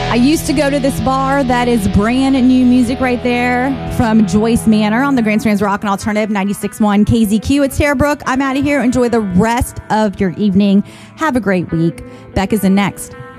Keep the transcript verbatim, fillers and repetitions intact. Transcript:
I used to go to this bar. That is brand new music right there from Joyce Manor on the Grand Strands Rock and Alternative ninety-six point one K Z Q. It's Tara Brooke. I'm out of here. Enjoy the rest of your evening. Have a great week. Beck is in next.